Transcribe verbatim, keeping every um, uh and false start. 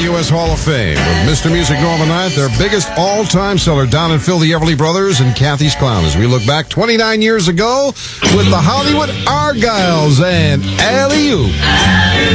the U S Hall of Fame with Mister Music Norman Knight, their biggest all-time seller, Don and Phil, the Everly Brothers, and Kathy's Clown, as we look back twenty-nine years ago with the Hollywood Argyles and Alley-Oop.